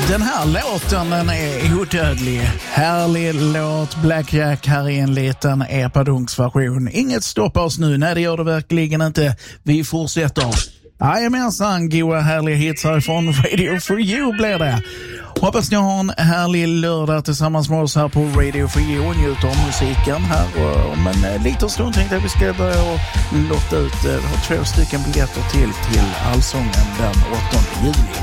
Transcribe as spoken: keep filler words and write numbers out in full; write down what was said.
Den här låten den är odödlig. Härlig låt. Blackjack här i en liten epadunksversion. Inget stoppar oss nu. Nej, det gör det verkligen inte. Vi fortsätter. Jajamensan, goa härliga hits härifrån Radio for You blir det. Hoppas ni har en härlig lördag tillsammans med oss här på Radio for You och njuter av musiken här. Om en liten stund tänkte jag att vi ska börja och lotta ut två stycken biljetter till till Allsången den åttonde juli.